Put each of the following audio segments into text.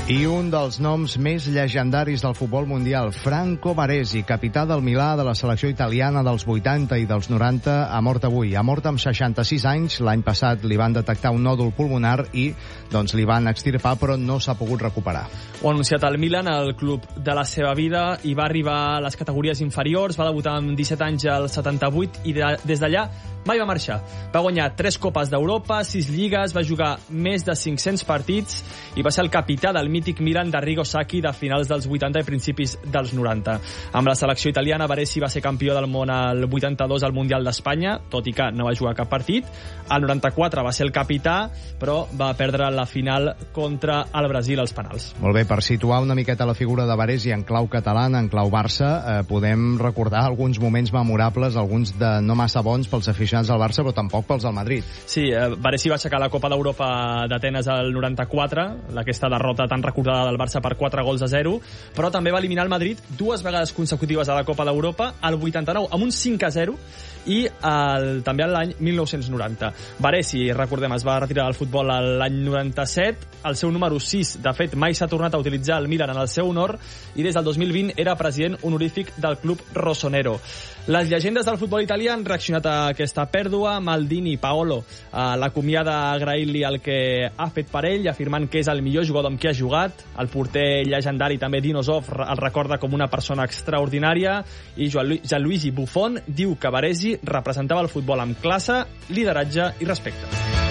I un dels noms més llegendaris del futbol mundial, Franco Baresi, capità del Milà, de la selecció italiana dels 80 i dels 90, ha mort avui. Ha mort amb 66 anys. L'any passat li van detectar un nòdul pulmonar i li van extirpar, però no s'ha pogut recuperar. Ho ha anunciat el Milan, el club de la seva vida, i va arribar a les categories inferiors, va debutar amb 17 anys al 78 i des d'allà mai va marxar. Va guanyar 3 Copes d'Europa, 6 lligues, va jugar més de 500 partits i va ser el capità del mític Milan d'Arrigo Sacchi de finals dels 80 i principis dels 90. Amb la selecció italiana, Baresi va ser campió del món al 82 al Mundial d'Espanya, tot i que no va jugar cap partit. Al 94 va ser el capità, però va perdre la final contra el Brasil als penals. Molt bé, per situar una miqueta la figura de Baresi en clau catalana, en clau Barça, podem recordar alguns moments memorables, alguns de no massa bons pels aficionats al Barça, però tampoc pels del Madrid. Sí, Baresi va aixecar la Copa d'Europa d'Atenes al 94, aquesta derrota tan recordada del Barça per 4-0, però també va eliminar el Madrid 2 vegades consecutives a la Copa d'Europa, al 89 amb un 5-0 i també l'any 1990. Baresi, recordem, es va retirar del futbol l'any 97, el seu número 6, de fet, mai s'ha tornat a utilitzar el Milan en el seu honor, i des del 2020 era president honorífic del club rossonero. Les llegendes del futbol italià han reaccionat a aquesta pèrdua. Maldini, Paolo, l'acomiada agraint-li el que ha fet per ell, afirmant que és el millor jugador amb qui ha jugat. El porter llegendari també Dino Zoff el recorda com una persona extraordinària, i Gianluigi Buffon diu que Baresi representava el futbol amb classe, lideratge i respecte.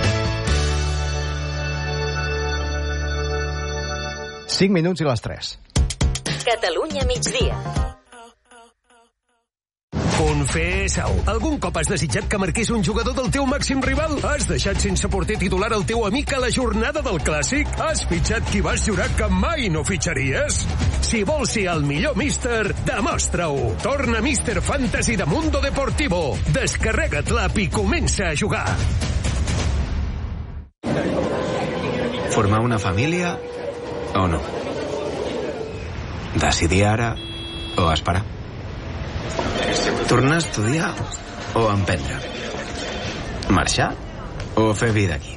5 minuts i les 3. Catalunya migdia. Confessa-ho. Algun cop has desitjat que marqués un jugador del teu màxim rival? Has deixat sense porter titular el teu amic a la jornada del Clàssic? Has fitxat qui vas jurar que mai no fitxaries? Si vols ser el millor míster, demostra-ho. Torna Míster Fantasy de Mundo Deportivo. Descarrega't l'app i comença a jugar. Formar una família o no? Decidir ara o esperar? Tornar a estudiar o emprendre? Marxar o fer vida aquí?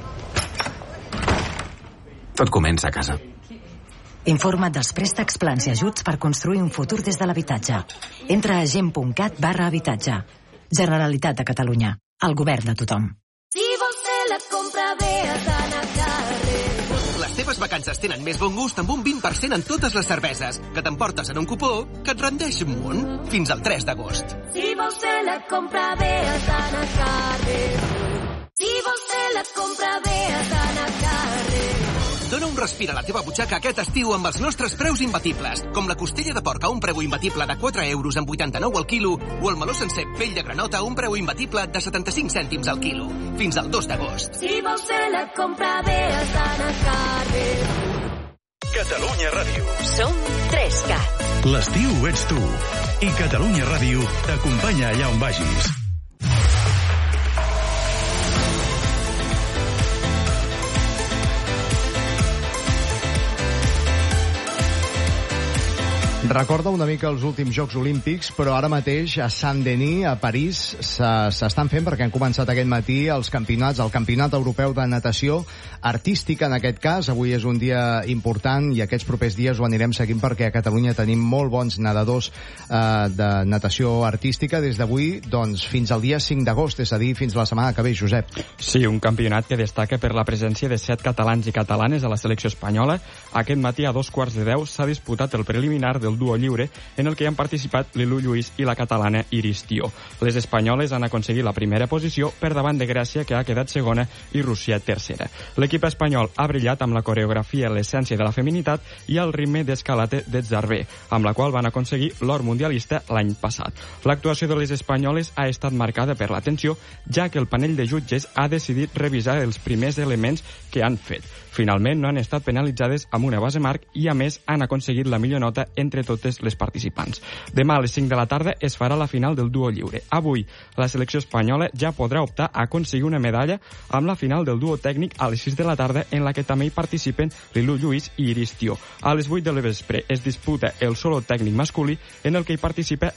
Tot comença a casa. Informa't dels préstecs, plans i ajuts per construir un futur des de l'habitatge. Entra a gent.cat/habitatge. Generalitat de Catalunya. El govern de tothom. Si vols fer la compra bé a Sant Carrer. Les teves vacances tenen més bon gust amb un 20% en totes les cerveses, que t'emportes en un cupó que et rendeix un munt fins al 3 d'agost. Si vols fer la compra bé a Sant Carrer. Si vols fer la compra bé a Sant Carrer. Dóna un respir a la teva butxaca aquest estiu amb els nostres preus imbatibles, com la costella de porc a un preu imbatible de 4 euros amb 89 al quilo, o el meló sencer pell de granota a un preu imbatible de 75 cèntims al quilo. Fins al 2 d'agost. Si vols fer la compra bé a Sant Carrer. Catalunya Ràdio. Som 3Cat. L'estiu ets tu. I Catalunya Ràdio t'acompanya allà on vagis. Recorda una mica els últims Jocs Olímpics, però ara mateix a Saint-Denis, a París, s'estan fent, perquè han començat aquest matí el Campionat Europeu de Natació Artística, en aquest cas. Avui és un dia important i aquests propers dies ho anirem seguint, perquè a Catalunya tenim molt bons nedadors de natació artística des d'avui fins al dia 5 d'agost, és a dir, fins la setmana que ve, Josep. Sí, un campionat que destaca per la presència de 7 catalans i catalanes a la selecció espanyola. Aquest matí a 2:15 s'ha disputat el preliminar del duo lliure, en el que han participat Lilu Lluís i la catalana Iris Tió. Les espanyoles han aconseguit la primera posició per davant de Grècia, que ha quedat segona, i Rússia tercera. L'equip espanyol ha brillat amb la coreografia, l'essència de la feminitat i el ritme d'escalate de Zarvé, amb la qual van aconseguir l'or mundialista l'any passat. L'actuació de les espanyoles ha estat marcada per la tensió, ja que el panell de jutges ha decidit revisar els primers elements que han fet. Finalment no han estat penalitzades amb una base marc i, a més, han aconseguit la millor nota entre totes les participants. Demà a les 5 de la tarda es farà la final del duo lliure. Avui, la selecció espanyola ja podrà optar a aconseguir una medalla amb la final del duo tècnic a les 6 de la tarda, en la que també hi participen Lilu Lluís i Iris Tió. A les 8 de la vespre es disputa el solo tècnic masculí, en el que hi participa